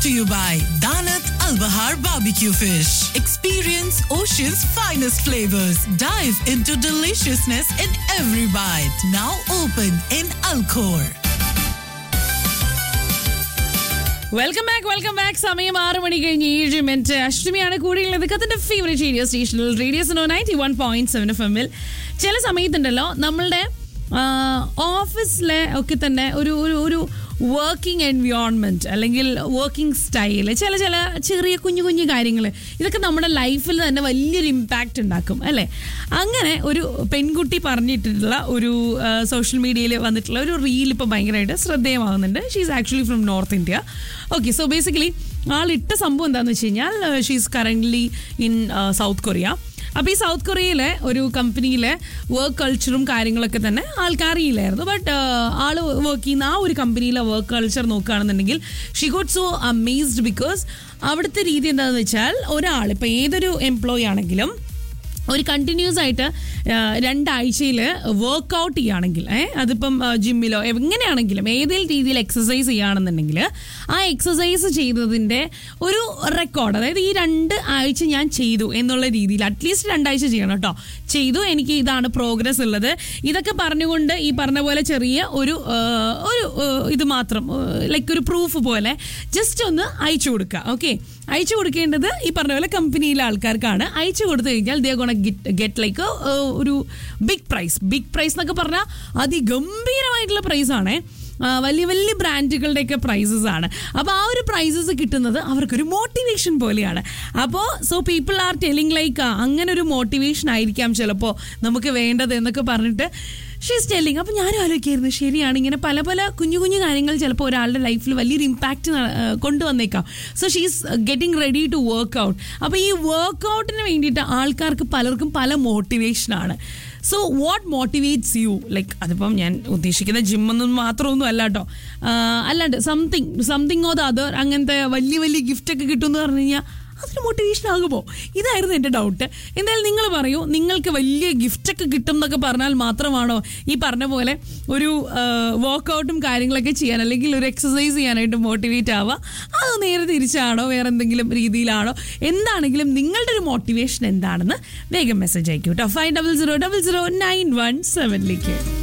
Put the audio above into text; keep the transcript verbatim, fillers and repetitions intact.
to you by Danat Al Bahar Barbecue Fish. Experience Ocean's finest flavors. Dive into deliciousness in every bite. Now open in Alcor. Welcome back welcome back സമയം ആറ് മണി കഴിഞ്ഞ് ഏഴ് minute അഷ്ടമിയാണ് കൂടെയുള്ളത് കത്തിന്റെ favourite radio സ്റ്റേഷനിൽ radio Suno ninety one point seven F എമ്മിൽ ചില സമയത്തുണ്ടല്ലോ നമ്മളുടെ ഓഫീസിലെ ഒക്കെ തന്നെ ഒരു ഒരു ഒരു വർക്കിംഗ് എൻവയോൺമെൻറ്റ് അല്ലെങ്കിൽ വർക്കിംഗ് സ്റ്റൈല് ചില ചില ചെറിയ കുഞ്ഞു കുഞ്ഞു കാര്യങ്ങൾ ഇതൊക്കെ നമ്മുടെ ലൈഫിൽ തന്നെ വലിയൊരു ഇമ്പാക്റ്റ് ഉണ്ടാക്കും അല്ലേ. അങ്ങനെ ഒരു പെൺകുട്ടി പറഞ്ഞിട്ടുള്ള ഒരു സോഷ്യൽ മീഡിയയിൽ വന്നിട്ടുള്ള ഒരു റീൽ ഇപ്പോൾ ഭയങ്കരമായിട്ട് ശ്രദ്ധേയമാകുന്നുണ്ട്. She is actually from north India. Okay, so basically ആളിട്ട സംഭവം എന്താണെന്ന് വെച്ച് കഴിഞ്ഞാൽ she is currently in south Korea. അപ്പോൾ ഈ സൗത്ത് കൊറിയയിലെ ഒരു കമ്പനിയിലെ വർക്ക് കൾച്ചറും കാര്യങ്ങളൊക്കെ തന്നെ ആൾക്കറിയില്ലായിരുന്നു. ബട്ട് ആൾ വർക്ക് ചെയ്യുന്ന ആ ഒരു കമ്പനിയിലെ വർക്ക് കൾച്ചർ നോക്കുകയാണെന്നുണ്ടെങ്കിൽ she got so amazed. Because അവിടുത്തെ രീതി എന്താണെന്ന് വെച്ചാൽ ഒരാൾ ഇപ്പോൾ ഏതൊരു എംപ്ലോയി ആണെങ്കിലും ഒരു കണ്ടിന്യൂസ് ആയിട്ട് രണ്ടാഴ്ചയിൽ വർക്കൗട്ട് ചെയ്യുകയാണെങ്കിൽ അതിപ്പം ജിമ്മിലോ എങ്ങനെയാണെങ്കിലും ഏതെങ്കിലും രീതിയിൽ എക്സസൈസ് ചെയ്യുകയാണെന്നുണ്ടെങ്കിൽ ആ എക്സസൈസ് ചെയ്തതിൻ്റെ ഒരു റെക്കോർഡ്, അതായത് ഈ രണ്ട് ആഴ്ച ഞാൻ ചെയ്തു എന്നുള്ള രീതിയിൽ അറ്റ്ലീസ്റ്റ് രണ്ടാഴ്ച ചെയ്യണം കേട്ടോ, ചെയ്തു, എനിക്ക് ഇതാണ് പ്രോഗ്രസ് ഉള്ളത്, ഇതൊക്കെ പറഞ്ഞുകൊണ്ട് ഈ പറഞ്ഞ പോലെ ചെറിയ ഒരു ഒരു ഇത് മാത്രം ലൈക്ക് ഒരു പ്രൂഫ് പോലെ ജസ്റ്റ് ഒന്ന് അയച്ചു കൊടുക്കുക. ഓക്കെ, അയച്ചു കൊടുക്കേണ്ടത് ഈ പറഞ്ഞ പോലെ കമ്പനിയിലെ ആൾക്കാർക്കാണ്. അയച്ചു കൊടുത്തു കഴിഞ്ഞാൽ ദേ ഗോണ ഗെറ്റ് ഗെറ്റ് ലൈക്ക് ഒരു ബിഗ് പ്രൈസ്. ബിഗ് പ്രൈസ് എന്നൊക്കെ പറഞ്ഞാൽ അതിഗംഭീരമായിട്ടുള്ള പ്രൈസാണ്. വലിയ വലിയ ബ്രാൻഡുകളുടെയൊക്കെ പ്രൈസസ് ആണ്. അപ്പോൾ ആ ഒരു പ്രൈസസ് കിട്ടുന്നത് അവർക്കൊരു മോട്ടിവേഷൻ പോലെയാണ്. അപ്പോൾ so people are telling like അങ്ങനെ ഒരു മോട്ടിവേഷൻ ആയിരിക്കാം ചിലപ്പോൾ നമുക്ക് വേണ്ടത് എന്നൊക്കെ പറഞ്ഞിട്ട് ഷീസ് ടെല്ലിങ്. അപ്പോൾ ഞാനും ആലോചിക്കായിരുന്നു, ശരിയാണ്, ഇങ്ങനെ പല പല കുഞ്ഞു കുഞ്ഞു കാര്യങ്ങൾ ചിലപ്പോൾ ഒരാളുടെ ലൈഫിൽ വലിയൊരു impact കൊണ്ടുവന്നേക്കാം. So she's getting ready to work out. അപ്പോൾ ഈ വർക്ക് ഔട്ടിന് വേണ്ടിയിട്ട് ആൾക്കാർക്ക് പലർക്കും പല മോട്ടിവേഷനാണ്. So what motivates U? Like അതിപ്പം ഞാൻ ഉദ്ദേശിക്കുന്ന ജിമ്മൊന്നും മാത്രമൊന്നും അല്ല കേട്ടോ, അല്ലാണ്ട് something something oh the other അങ്ങനത്തെ വലിയ വലിയ ഗിഫ്റ്റൊക്കെ കിട്ടുമെന്ന് പറഞ്ഞു കഴിഞ്ഞാൽ അതിന് മോട്ടിവേഷൻ ആകുമോ? ഇതായിരുന്നു എൻ്റെ ഡൗട്ട്. എന്തായാലും നിങ്ങൾ പറയൂ, നിങ്ങൾക്ക് വലിയ ഗിഫ്റ്റൊക്കെ കിട്ടും എന്നൊക്കെ പറഞ്ഞാൽ മാത്രമാണോ ഈ പറഞ്ഞ പോലെ ഒരു വർക്കൗട്ടും കാര്യങ്ങളൊക്കെ ചെയ്യാൻ അല്ലെങ്കിൽ ഒരു എക്സസൈസ് ചെയ്യാനായിട്ട് മോട്ടിവേറ്റ് ആവുക? അത് നേരെ തിരിച്ചാണോ, വേറെ എന്തെങ്കിലും രീതിയിലാണോ? എന്താണെങ്കിലും നിങ്ങളുടെ ഒരു മോട്ടിവേഷൻ എന്താണെന്ന് വേഗം മെസ്സേജ് അയക്കൂ കേട്ടോ, five double zero double zero nine one സെവനിലേക്ക്.